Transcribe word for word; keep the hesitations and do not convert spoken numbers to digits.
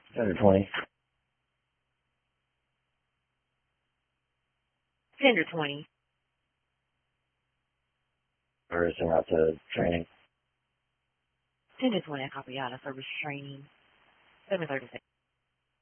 ten to twenty. ten to twenty. Servicing out to training. ten to twenty, I copy out of service training. seven thirty-six.